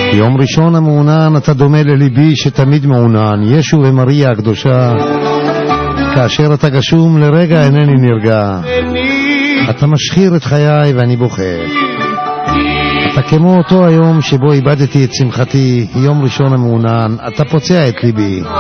יום ראשון המעונן, אתה דומה לליבי שתמיד מעונן, ישו ומריה הקדושה. כאשר אתה גשום לרגע אינני נרגע, אתה משחיר את חיי ואני בוכה. אתה כמו אותו היום שבו איבדתי את שמחתי, יום ראשון המעונן, אתה פוצע את ליבי.